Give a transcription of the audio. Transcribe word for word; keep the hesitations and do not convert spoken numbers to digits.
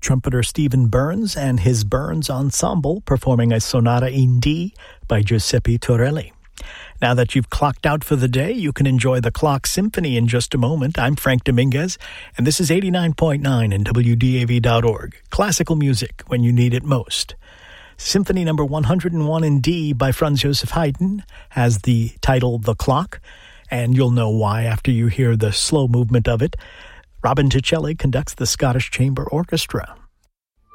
trumpeter Stephen Burns and his Burns Ensemble performing a Sonata in D by Giuseppe Torelli. Now that you've clocked out for the day, you can enjoy the Clock Symphony in just a moment. I'm Frank Dominguez, and this is eighty-nine point nine and W D A V dot org. Classical music when you need it most. Symphony number one hundred one in D by Franz Joseph Haydn has the title The Clock, and you'll know why after you hear the slow movement of it. Robin Ticelli conducts the Scottish Chamber Orchestra.